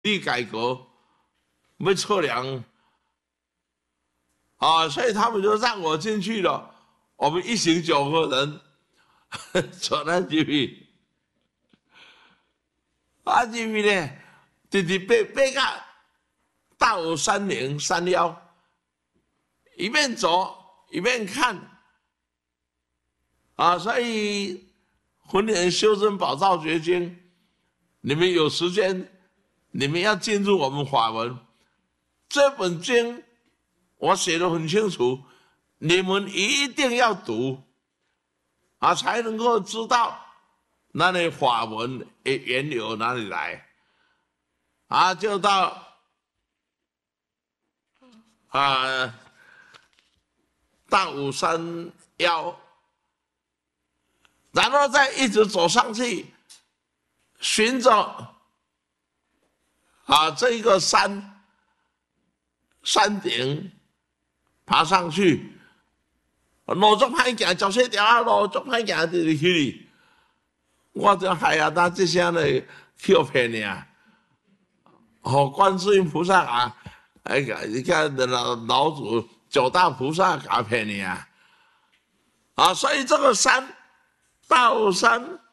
立改革，要测量啊，所以他们就让我进去了。我们一行9个人坐那进去，进去呢，直直爬到大武山岭山腰，一边走一边看啊，所以混元修真宝藏决经，你们有时间，你们要进入我们法门。这本经我写得很清楚，你们一定要读啊，才能够知道那里法门的源流哪里来啊，就到大武山腰，然后再一直走上去，循着这一个山顶爬上去，路足歹行，14条啊路足歹行，直去。我就害啊，那这些呢欺骗你啊！观世音菩萨啊，你看老祖9大菩萨诈骗你啊！所以这个山大武山